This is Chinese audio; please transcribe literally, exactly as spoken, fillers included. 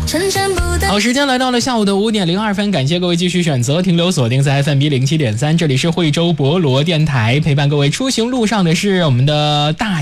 好，时间来到了下午的五点零二分，感谢各位继续选择停留锁定在 F M 一零七点三，这里是惠州博罗电台，陪伴各位出行路上的是我们的大